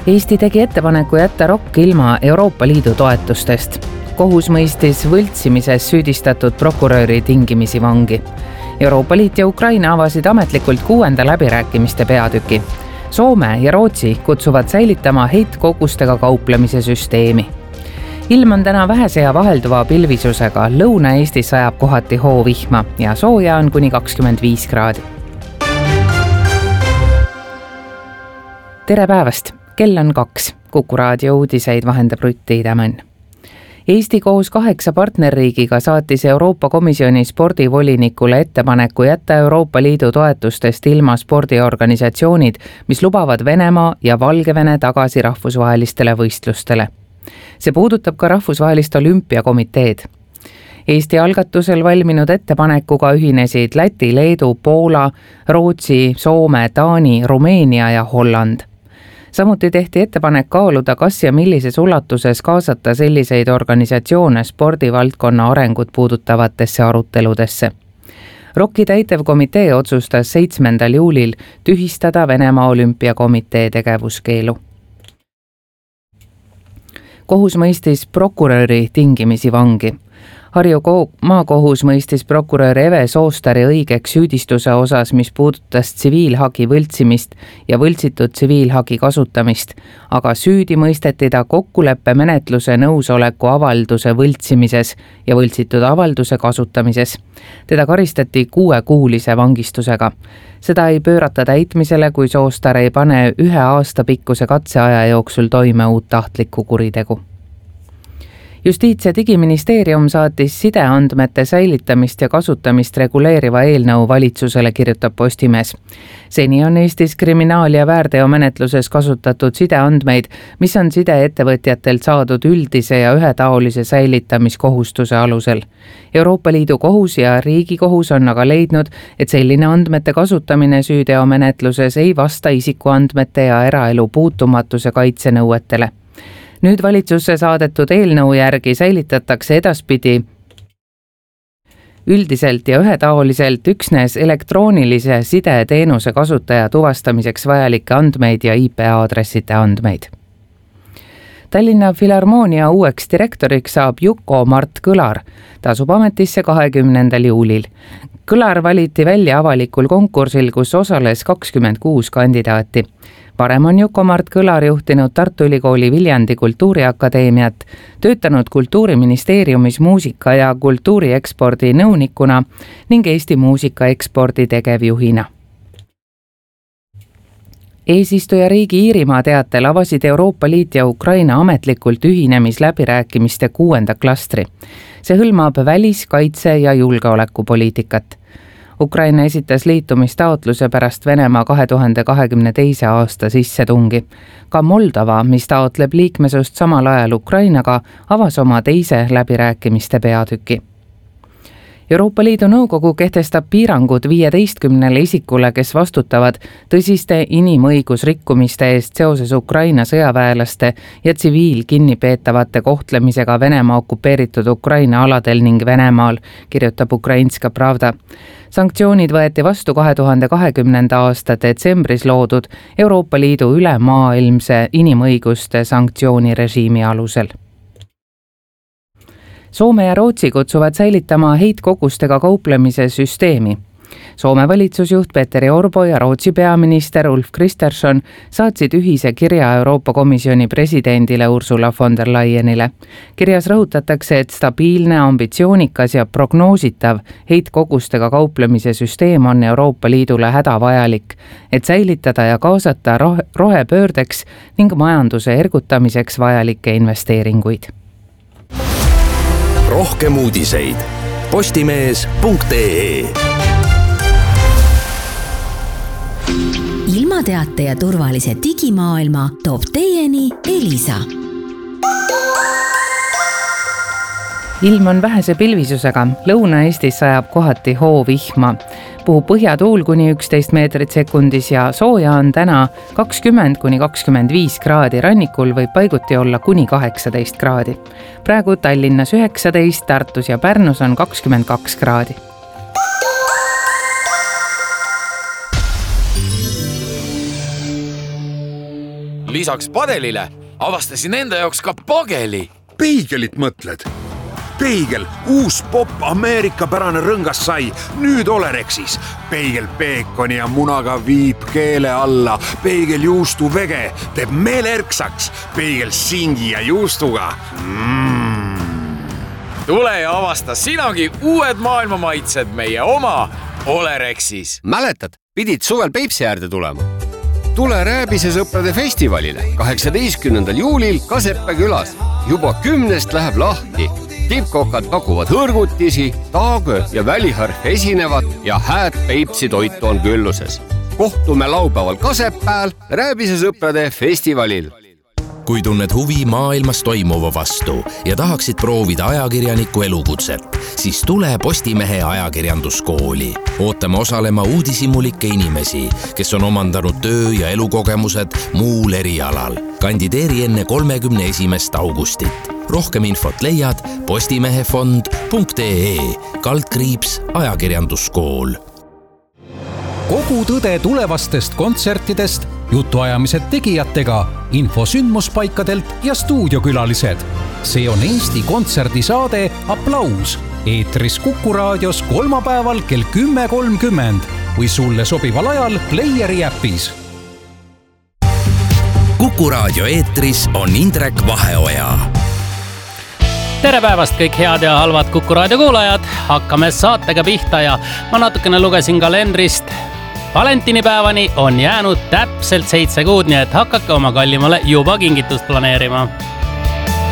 Eesti tegi ettepaneku jätta ROK ilma Euroopa Liidu toetustest. Kohus mõistis võltsimises süüdistatud prokuröri tingimisi vangi. Euroopa Liit ja Ukraina avasid ametlikult 6. läbirääkimiste peatüki. Soome ja Rootsi kutsuvad säilitama heitkogustega kauplemise süsteemi. Ilm on täna vähese ja vahelduva pilvisusega. Lõuna-Eestis sajab kohati hoovihma ja sooja on kuni 25 kraadi. Tere päevast! Kell on 2. Kuku raadio uudiseid vahendab Rutti Idamann. Eesti koos 8 partnerriigiga saatis Euroopa Komisjoni spordivolinikule ettepaneku jätta Euroopa Liidu toetustest ilma spordiorganisatsioonid, mis lubavad Venemaa ja Valgevene tagasi rahvusvahelistele võistlustele. See puudutab ka rahvusvahelist olümpiakomiteed. Eesti algatusel valminud ettepanekuga ühinesid Läti, Leedu, Poola, Rootsi, Soome, Taani, Rumeenia ja Holland. Samuti tehti ettepanek kaaluda, kas ja millises ulatuses kaasata selliseid organisatsioone spordivaldkonna arengut puudutavatesse aruteludesse. ROK-i täitevkomitee otsustas 7. juulil tühistada Venemaa olümpiakomitee tegevuskeelu. Kohus mõistis prokuröri tingimisi vangi. Harju maakohus mõistis prokurör Eve Soostari õigeks süüdistuse osas, mis puudutas tsiviilhagi võltsimist ja võltsitud tsiviilhagi kasutamist, aga süüdi mõisteti ta kokkuleppe menetluse nõusoleku avalduse võltsimises ja võltsitud avalduse kasutamises. Teda karistati 6-kuulise vangistusega. Seda ei pöörata täitmisele, kui Soostar ei pane 1 aasta pikkuse katseaja jooksul toime uut tahtlikku kuritegu. Justiits- ja Digiministeerium saatis sideandmete säilitamist ja kasutamist reguleeriva eelnõu valitsusele, kirjutab Postimees. Seni on Eestis kriminaal- ja väärteomenetluses kasutatud sideandmeid, mis on sideettevõtjatelt saadud üldise ja ühetaolise säilitamiskohustuse alusel. Euroopa Liidu kohus ja Riigikohus on aga leidnud, et selline andmete kasutamine süüteomenetluses ei vasta isikuandmete ja eraelu puutumatuse kaitsenõuetele. Nüüd valitsusse saadetud eelnõu järgi säilitatakse edaspidi üldiselt ja ühetaoliselt üksnes elektroonilise sideteenuse kasutaja tuvastamiseks vajalikke andmeid ja IP-aadressite andmeid. Tallinna Filharmoonia uueks direktoriks saab Juko-Mart Kõlar. Ta asub ametisse 20. juulil. Kõlar valiti välja avalikul konkursil, kus osales 26 kandidaati. Varem on Juko-Mart Kõlar juhtinud Tartu Ülikooli Viljandi Kultuuriakadeemiat, töötanud Kultuuriministeeriumis muusika- ja kultuuriekspordi nõunikuna ning Eesti muusikaekspordi tegevjuhina. Eesistujariigi Iirimaa teatel avasid Euroopa Liit ja Ukraina ametlikult ühinemisläbirääkimiste 6. klastri. See hõlmab välis-, kaitse- ja julgeolekupoliitikat. Ukraina esitas liitumistaotluse pärast Venemaa 2022. aasta sissetungi. Ka Moldova, mis taotleb liikmesust samal ajal Ukrainaga, avas oma 2. läbirääkimiste peatüki. Euroopa Liidu Nõukogu kehtestab piirangud 15 isikule, kes vastutavad tõsiste inimõigusrikkumiste eest seoses Ukraina sõjaväelaste ja tsiviilkinnipeetavate kohtlemisega Venemaa okupeeritud Ukraina aladel ning Venemaal, kirjutab Ukrainska Pravda. Sanktsioonid võeti vastu 2020. aasta detsembris loodud Euroopa Liidu ülemaailmse inimõiguste sanktsioonirežiimi alusel. Soome ja Rootsi kutsuvad säilitama heitkogustega kauplemise süsteemi. Soome valitsusjuht Petteri Orpo ja Rootsi peaminister Ulf Kristersson saatsid ühise kirja Euroopa Komisjoni presidendile Ursula von der Leyenile. Kirjas rõhutatakse, et stabiilne, ambitsioonikas ja prognoositav heitkogustega kauplemise süsteem on Euroopa Liidule hädavajalik, et säilitada ja kaasata rohepöördeks ning majanduse ergutamiseks vajalikke investeeringuid. Rohkem uudiseid postimees.ee. Ilmateate ja turvalise digimaailma toob teieni Elisa. Ilm on vähese pilvisusega. Lõuna-Eestis sajab kohati hoovihma. Puhub põhjatuul kuni 11 meetrit sekundis ja sooja on täna 20–25 kraadi. Rannikul võib paiguti olla kuni 18 kraadi. Praegu Tallinnas 19, Tartus ja Pärnus on 22 kraadi. Lisaks padelile avastasin enda jaoks ka pageli. Peigelit mõtled? Peigel, uus popp Ameerika-pärane rõngas sai, nüüd Olerexis. Peigel peekoni ja munaga viib keele alla. Peigel juustu vege teeb meele erksaks. Peigel singi ja juustuga. Tule ja avasta sinagi uued maailma maitsed meie oma Olerexis. Mäletad, pidid suvel Peipsi äärde tulema? Tule Rääbise sõprade festivalile 18. juulil Kaseppe külas. Juba 10 läheb lahti. Tippkokad pakuvad hõrgutisi, taagö ja väliharf esinevad ja hääd Peipsi toitu on külluses. Kohtume laupäeval Kasepääl Rääbise sõprade festivalil. Kui tunned huvi maailmas toimuva vastu ja tahaksid proovida ajakirjaniku elukutset, siis tule Postimehe ajakirjanduskooli. Ootame osalema uudishimulikke inimesi, kes on omandanud töö- ja elukogemused muul erialal. Kandideeri enne 31. augustit. Rohkem infot leiad postimehefond.ee/ajakirjanduskool. Kogu tõde tulevastest kontsertidest, jutuajamised tegijatega, info sündmuspaikadelt ja stuudiokülalised. See on Eesti kontserdisaade Applaus. Eetris Kuku raadios kolmapäeval kell 10.30 või sulle sobival ajal Playeri äpis. Kuku raadio eetris on Indrek Vaheoja. Tere päevast kõik head ja halvad Kuku raadio kuulajad. Hakkame saatega pihta ja ma natukene lugesin kalendrist. Valentinipäevani on jäänud täpselt 7 kuud, nii et hakake oma kallimale juba kingitust planeerima.